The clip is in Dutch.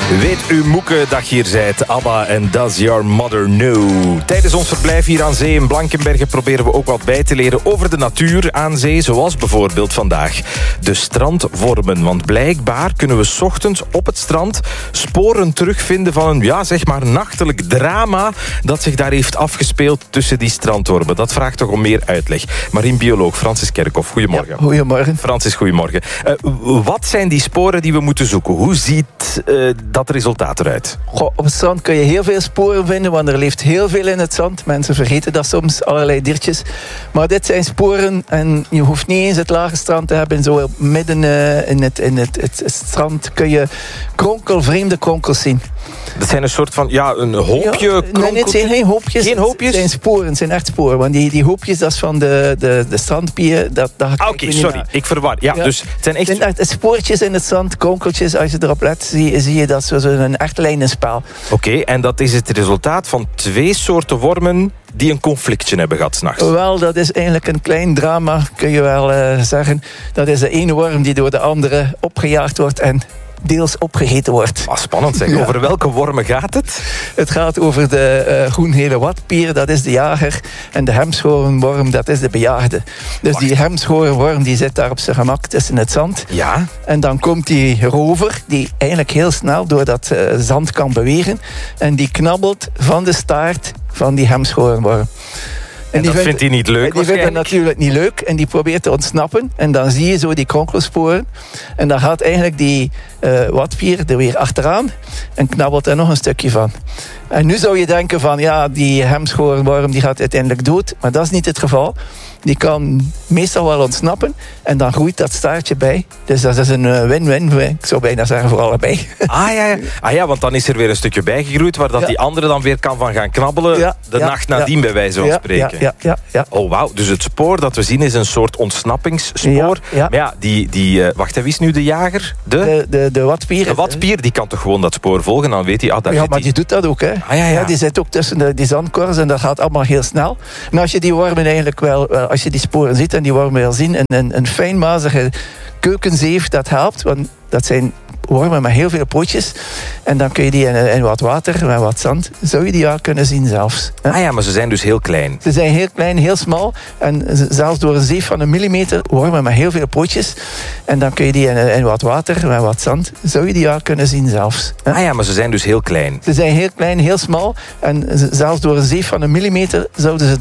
Weet u moeke dat je hier zijt, ABBA en Does Your Mother Know? Tijdens ons verblijf hier aan zee in Blankenberge proberen we ook wat bij te leren over de natuur aan zee, zoals bijvoorbeeld vandaag de strandwormen. Want blijkbaar kunnen we 's ochtends op het strand sporen terugvinden van een, ja, zeg maar, nachtelijk drama dat zich daar heeft afgespeeld tussen die strandwormen. Dat vraagt toch om meer uitleg. Marinebioloog Francis Kerkhoff, goedemorgen. Ja, goedemorgen. Francis, goedemorgen. Wat zijn die sporen die we moeten zoeken? Hoe ziet dat resultaat eruit? Goh, op het strand kun je heel veel sporen vinden, want er leeft heel veel in het zand. Mensen vergeten dat soms, allerlei diertjes. Maar dit zijn sporen en je hoeft niet eens het lage strand te hebben. Zo midden in het strand kun je vreemde kronkels zien. Dat zijn een soort van, ja, een hoopje? Ja, nee, het zijn geen hoopjes. Geen hoopjes? Het zijn sporen, het zijn echt sporen. Want die hoopjes, dat is van de strandpier. Oké, sorry, ik verwar. Ja, dus het zijn echt... Het zijn echt spoortjes in het zand, kronkeltjes. Als je erop let, zie je dat zo'n echt lijnenspel. Oké, en dat is het resultaat van 2 soorten wormen die een conflictje hebben gehad 's nachts. Wel, dat is eigenlijk een klein drama, kun je wel zeggen. Dat is de ene worm die door de andere opgejaagd wordt en deels opgegeten wordt. Spannend zeg. Ja. Over welke wormen gaat het? Het gaat over de groenhele watpier, dat is de jager. En de hemschorenworm, dat is de bejaagde. Dus die hemschorenworm die zit daar op zijn gemak tussen het zand. Ja. En dan komt die rover, die eigenlijk heel snel door dat zand kan bewegen. En die knabbelt van de staart van die hemschorenworm. En dat vindt hij niet leuk. Die vindt het natuurlijk niet leuk en die probeert te ontsnappen. En dan zie je zo die kronkelsporen. En dan gaat eigenlijk die watpier er weer achteraan en knabbelt er nog een stukje van. En nu zou je denken van, ja, die hemschorenworm die gaat uiteindelijk dood. Maar dat is niet het geval. Die kan meestal wel ontsnappen en dan groeit dat staartje bij. Dus dat is een win-win, ik zou bijna zeggen, voor allebei. Ah ja, want dan is er weer een stukje bijgegroeid waar dat die andere dan weer kan van gaan knabbelen de nacht nadien, bij wijze van spreken. Ja. Oh, wauw. Dus het spoor dat we zien is een soort ontsnappingsspoor. Ja. Maar ja, wacht, wie is nu de jager? De watpier. De watpier, die kan toch gewoon dat spoor volgen, dan weet hij... Ja, maar die doet dat ook, hè. Ja. Die zit ook tussen die zandkorrels en dat gaat allemaal heel snel. En als je die wormen eigenlijk als je die sporen ziet en die wormen wil zien, een fijnmazige keukenzeef, dat helpt, want dat zijn wormen met heel veel pootjes. En dan kun je die in wat water, met wat zand, zou je die al kunnen zien zelfs. Ja, maar ze zijn dus heel klein. Ze zijn heel klein, heel smal. En zelfs door een zeef van 1 millimeter, wormen met heel veel pootjes. En dan kun je die in wat water, met wat zand, zou je die al kunnen zien zelfs. Ja, maar ze zijn dus heel klein. Ze zijn heel klein, heel smal. En zelfs door een zeef van 1 millimeter zouden ze